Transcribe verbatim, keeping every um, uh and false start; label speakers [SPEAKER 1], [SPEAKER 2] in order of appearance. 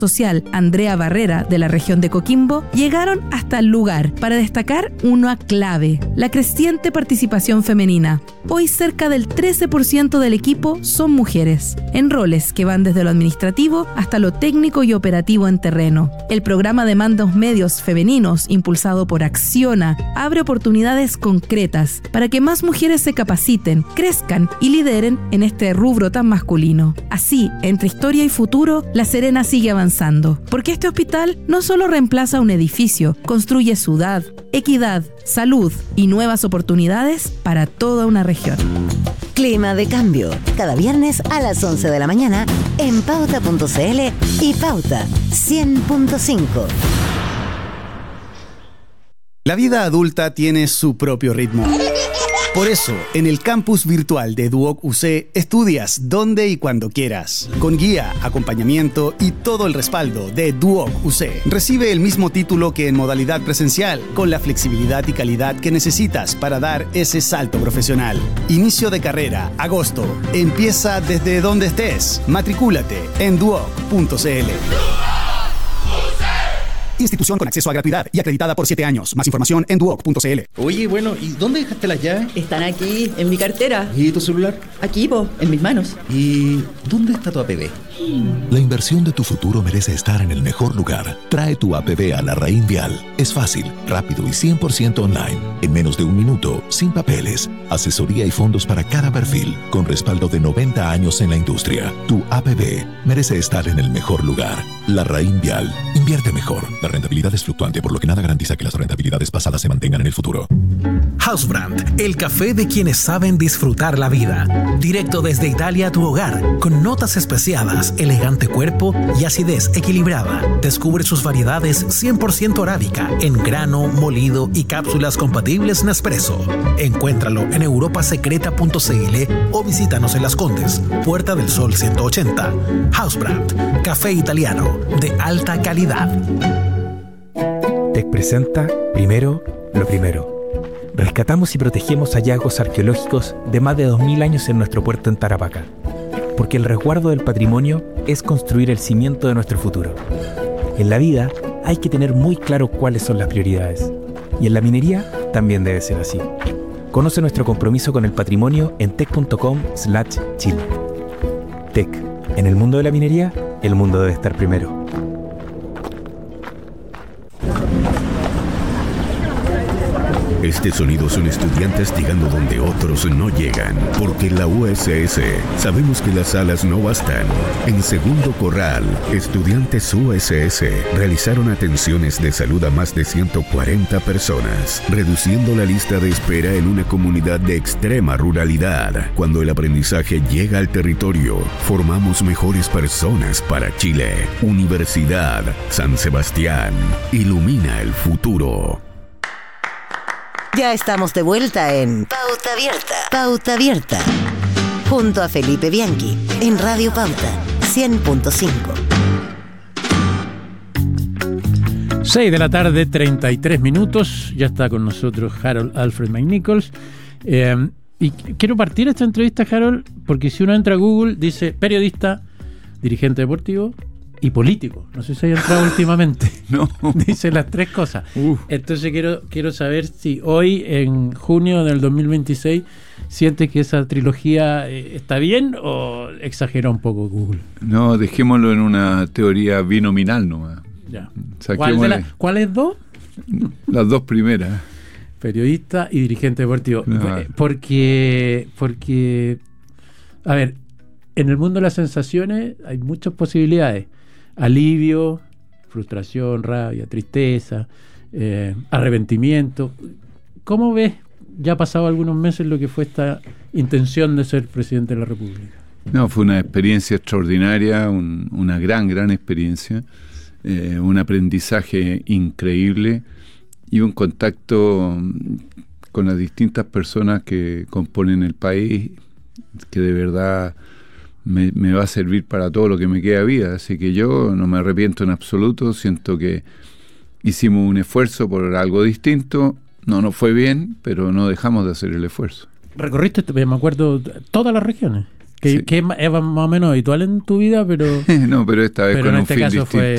[SPEAKER 1] social Andrea Barrera, de la región de Coquimbo, llegaron hasta el lugar para destacar una clave: la creciente participación femenina. Hoy cerca del trece por ciento del equipo son mujeres, en roles que van desde lo administrativo hasta lo técnico y operativo en terreno. El programa de mandos medios femeninos, impulsado por Acciona, abre oportunidades concretas para que más mujeres se capaciten, crezcan y lideren en este rubro tan masculino. Así, entre historia y futuro, La Serena sigue avanzando, porque este hospital no solo reemplaza un edificio, construye ciudad, equidad, salud y nuevas oportunidades para toda una región.
[SPEAKER 2] Clima de Cambio, cada viernes a las once de la mañana en pauta punto c l y Pauta cien punto cinco.
[SPEAKER 3] La vida adulta tiene su propio ritmo. Por eso, en el campus virtual de Duoc U C, estudias donde y cuando quieras. Con guía, acompañamiento y todo el respaldo de Duoc U C. Recibe el mismo título que en modalidad presencial, con la flexibilidad y calidad que necesitas para dar ese salto profesional. Inicio de carrera, agosto. Empieza desde donde estés. Matricúlate en duoc punto c l. Institución con acceso a gratuidad y acreditada por siete años. Más información en duoc punto c l.
[SPEAKER 4] Oye, bueno, ¿y dónde dejaste las llaves?
[SPEAKER 5] Están aquí, en mi cartera.
[SPEAKER 4] ¿Y tu celular?
[SPEAKER 5] Aquí, po, en mis manos.
[SPEAKER 4] ¿Y dónde está tu A P B?
[SPEAKER 6] La inversión de tu futuro merece estar en el mejor lugar. Trae tu A P B a la Raín Vial. Es fácil, rápido y cien por ciento online. En menos de un minuto, sin papeles. Asesoría y fondos para cada perfil, con respaldo de noventa años en la industria. Tu A P B merece estar en el mejor lugar. La Raín Vial. Invierte mejor. La rentabilidad es fluctuante, por lo que nada garantiza que las rentabilidades pasadas se mantengan en el futuro.
[SPEAKER 7] Housebrand, el café de quienes saben disfrutar la vida. Directo desde Italia a tu hogar, con notas especiadas, elegante cuerpo y acidez equilibrada. Descubre sus variedades cien por ciento arábica, en grano, molido y cápsulas compatibles Nespresso. Encuéntralo en europa secreta punto c l o visítanos en Las Condes, Puerta del Sol ciento ochenta. Housebrand, café italiano de alta calidad.
[SPEAKER 8] T E C presenta Primero lo Primero. Rescatamos y protegemos hallazgos arqueológicos de más de dos mil años en nuestro puerto en Tarapacá. Porque el resguardo del patrimonio es construir el cimiento de nuestro futuro. En la vida hay que tener muy claro cuáles son las prioridades. Y en la minería también debe ser así. Conoce nuestro compromiso con el patrimonio en tec punto com slash chile. T E C. En el mundo de la minería, el mundo debe estar primero.
[SPEAKER 9] Este sonido son estudiantes llegando donde otros no llegan, porque en la U S S sabemos que las alas no bastan. En Segundo Corral, estudiantes U S S realizaron atenciones de salud a más de ciento cuarenta personas, reduciendo la lista de espera en una comunidad de extrema ruralidad. Cuando el aprendizaje llega al territorio, formamos mejores personas para Chile. Universidad San Sebastián, ilumina el futuro.
[SPEAKER 2] Ya estamos de vuelta en Pauta Abierta. Pauta Abierta. Junto a Felipe Bianchi en Radio Pauta cien punto cinco.
[SPEAKER 10] seis de la tarde, treinta y tres minutos. Ya está con nosotros Harold Alfred McNichols. Eh, y quiero partir esta entrevista, Harold, porque si uno entra a Google, dice periodista, dirigente deportivo y político. No sé si haya entrado últimamente.
[SPEAKER 11] No.
[SPEAKER 10] Dice las tres cosas. Uf. Entonces quiero quiero saber si hoy, en junio del dos mil veintiséis, sientes que esa trilogía eh, está bien o exagera un poco Google.
[SPEAKER 11] No, dejémoslo en una teoría binominal nomás.
[SPEAKER 10] Ya. ¿Cuál de la, ¿Cuáles dos?
[SPEAKER 11] Las dos primeras.
[SPEAKER 10] Periodista y dirigente deportivo. No. Porque, porque, a ver, en el mundo de las sensaciones hay muchas posibilidades. Alivio, frustración, rabia, tristeza, eh, arrepentimiento. ¿Cómo ves, ya ha pasado algunos meses, lo que fue esta intención de ser presidente de la República?
[SPEAKER 11] No, fue una experiencia extraordinaria, un, una gran, gran experiencia, eh, un aprendizaje increíble y un contacto con las distintas personas que componen el país, que de verdad Me, me va a servir para todo lo que me queda de vida, así que yo no me arrepiento en absoluto. Siento que hicimos un esfuerzo por algo distinto, no nos fue bien, pero no dejamos de hacer el esfuerzo.
[SPEAKER 10] Recorriste, me acuerdo, todas las regiones. Que,
[SPEAKER 11] Sí.
[SPEAKER 10] que es ma- es más o menos habitual en tu vida, pero...
[SPEAKER 11] No, pero esta vez
[SPEAKER 10] pero
[SPEAKER 11] con
[SPEAKER 10] en
[SPEAKER 11] un
[SPEAKER 10] este
[SPEAKER 11] fin
[SPEAKER 10] caso
[SPEAKER 11] distinto.
[SPEAKER 10] fue